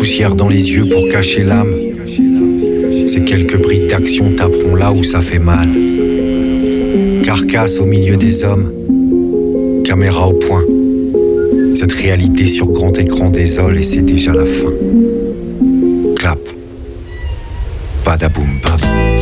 poussière dans les yeux pour cacher l'âme. Ces quelques brides d'action taperont là où ça fait mal. Carcasse au milieu des hommes, caméra au point. Cette réalité sur grand écran désole et c'est déjà la fin. Clap, badaboum bam.